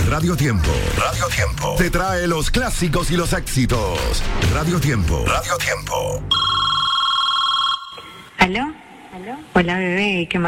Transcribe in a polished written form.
Radio Tiempo. Radio Tiempo. Te trae los clásicos y los éxitos. Radio Tiempo. Radio Tiempo. ¿Aló? ¿Aló? Hola, bebé, ¿qué más?